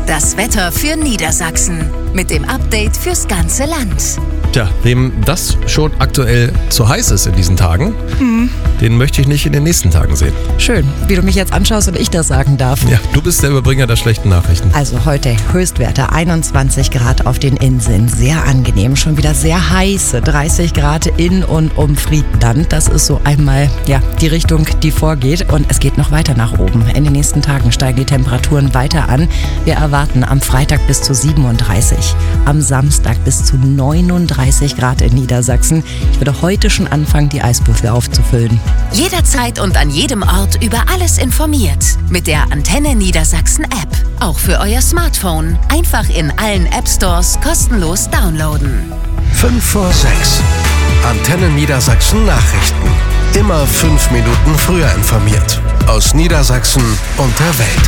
Das Wetter für Niedersachsen. Mit dem Update fürs ganze Land. Tja, wem das schon aktuell zu heiß ist in diesen Tagen, den möchte ich nicht in den nächsten Tagen sehen. Schön, wie du mich jetzt anschaust und ich das sagen darf. Ja, du bist der Überbringer der schlechten Nachrichten. Also heute Höchstwerte 21 Grad auf den Inseln. Sehr angenehm, schon wieder sehr heiße 30 Grad in und um Friedland. Das ist so einmal die Richtung, die vorgeht. Und es geht noch weiter nach oben. In den nächsten Tagen steigen die Temperaturen weiter an. Wir erwarten am Freitag bis zu 37, am Samstag bis zu 39 Grad in Niedersachsen. Ich würde heute schon anfangen, die Eisbüffel aufzufüllen. Jederzeit und an jedem Ort über alles informiert. Mit der Antenne Niedersachsen App. Auch für euer Smartphone. Einfach in allen App Stores kostenlos downloaden. 5 vor 6. Antenne Niedersachsen Nachrichten. Immer 5 Minuten früher informiert. Aus Niedersachsen und der Welt.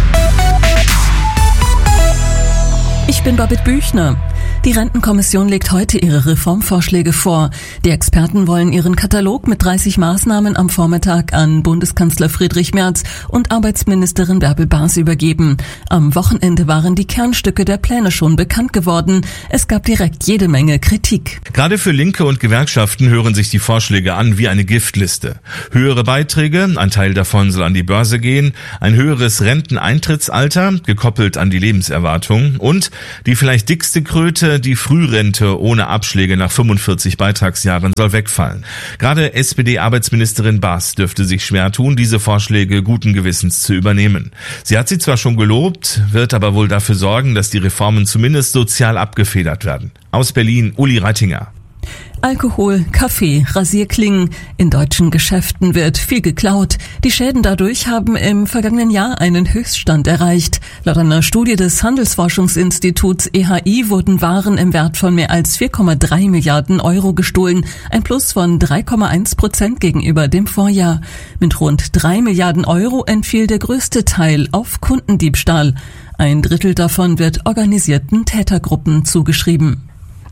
Ich bin Babette Büchner. Die Rentenkommission legt heute ihre Reformvorschläge vor. Die Experten wollen ihren Katalog mit 30 Maßnahmen am Vormittag an Bundeskanzler Friedrich Merz und Arbeitsministerin Bärbel Baas übergeben. Am Wochenende waren die Kernstücke der Pläne schon bekannt geworden. Es gab direkt jede Menge Kritik. Gerade für Linke und Gewerkschaften hören sich die Vorschläge an wie eine Giftliste. Höhere Beiträge, ein Teil davon soll an die Börse gehen, ein höheres Renteneintrittsalter, gekoppelt an die Lebenserwartung und die vielleicht dickste Kröte, die Frührente ohne Abschläge nach 45 Beitragsjahren soll wegfallen. Gerade SPD-Arbeitsministerin Baas dürfte sich schwer tun, diese Vorschläge guten Gewissens zu übernehmen. Sie hat sie zwar schon gelobt, wird aber wohl dafür sorgen, dass die Reformen zumindest sozial abgefedert werden. Aus Berlin, Uli Reitinger. Alkohol, Kaffee, Rasierklingen. In deutschen Geschäften wird viel geklaut. Die Schäden dadurch haben im vergangenen Jahr einen Höchststand erreicht. Laut einer Studie des Handelsforschungsinstituts EHI wurden Waren im Wert von mehr als 4,3 Milliarden Euro gestohlen. Ein Plus von 3,1% gegenüber dem Vorjahr. Mit rund 3 Milliarden Euro entfiel der größte Teil auf Kundendiebstahl. Ein Drittel davon wird organisierten Tätergruppen zugeschrieben.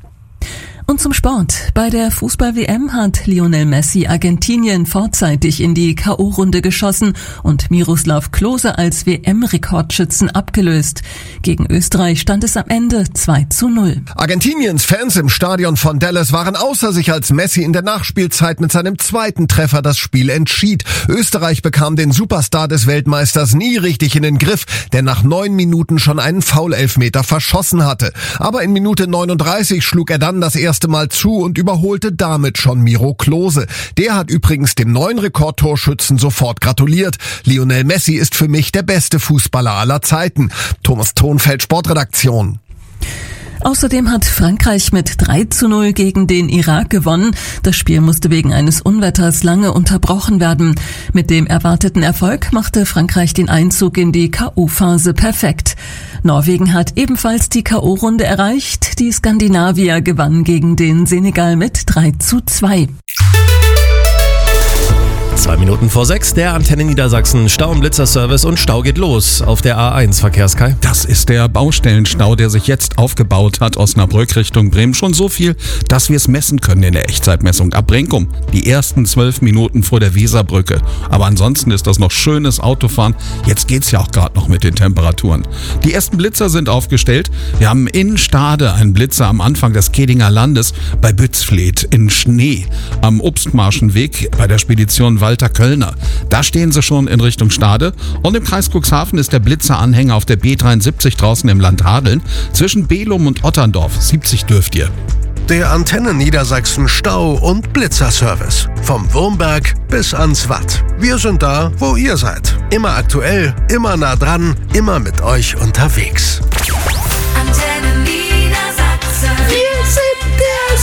Und zum Sport. Bei der Fußball-WM hat Lionel Messi Argentinien vorzeitig in die K.O.-Runde geschossen und Miroslav Klose als WM-Rekordschützen abgelöst. Gegen Österreich stand es am Ende 2:0. Argentiniens Fans im Stadion von Dallas waren außer sich, als Messi in der Nachspielzeit mit seinem zweiten Treffer das Spiel entschied. Österreich bekam den Superstar des Weltmeisters nie richtig in den Griff, der nach 9 Minuten schon einen Foul-Elfmeter verschossen hatte. Aber in Minute 39 schlug er dann das erste Mal zu und überholte damit schon Miro Klose. Der hat übrigens dem neuen Rekordtorschützen sofort gratuliert. Lionel Messi ist für mich der beste Fußballer aller Zeiten. Thomas Thonfeld, Sportredaktion. Außerdem hat Frankreich mit 3:0 gegen den Irak gewonnen. Das Spiel musste wegen eines Unwetters lange unterbrochen werden. Mit dem erwarteten Erfolg machte Frankreich den Einzug in die K.O.-Phase perfekt. Norwegen hat ebenfalls die K.O.-Runde erreicht. Die Skandinavier gewannen gegen den Senegal mit 3:2. 2 Minuten vor 6, der Antenne Niedersachsen Stau- und Blitzerservice und Stau geht los auf der A1. Verkehrskai. Das ist der Baustellenstau, der sich jetzt aufgebaut hat, Osnabrück Richtung Bremen. Schon so viel, dass wir es messen können in der Echtzeitmessung. Ab Brenkum, die ersten 12 Minuten vor der Weserbrücke. Aber ansonsten ist das noch schönes Autofahren. Jetzt geht's ja auch gerade noch mit den Temperaturen. Die ersten Blitzer sind aufgestellt. Wir haben in Stade einen Blitzer am Anfang des Kedinger Landes, bei Bützfleth in Schnee, am Obstmarschenweg bei der Spedition Walter Kölner. Da stehen sie schon in Richtung Stade. Und im Kreis Cuxhaven ist der Blitzeranhänger auf der B73 draußen im Land Hadeln. Zwischen Belum und Otterndorf. 70 dürft ihr. Der Antenne Niedersachsen Stau- und Blitzerservice. Vom Wurmberg bis ans Watt. Wir sind da, wo ihr seid. Immer aktuell, immer nah dran, immer mit euch unterwegs. Antenne Niedersachsen. Wir sind der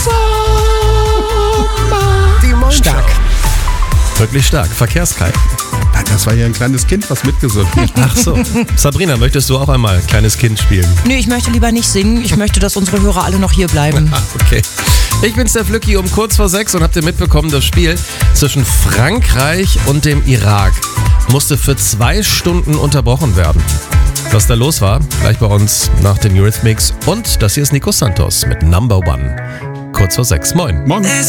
Sommer. Die Mondschau. Stark. Wirklich stark. Verkehrskai. Das war ja ein kleines Kind, was mitgesungen hat. Ach so. Sabrina, möchtest du auch einmal kleines Kind spielen? Nö, ich möchte lieber nicht singen. Ich möchte, dass unsere Hörer alle noch hier bleiben. Okay. Ich bin's, der Flücki, um kurz vor 6 und habt ihr mitbekommen, das Spiel zwischen Frankreich und dem Irak musste für 2 Stunden unterbrochen werden. Was da los war, gleich bei uns nach den Eurythmics. Und das hier ist Nico Santos mit Number One. Kurz vor 6. Moin. Morgen.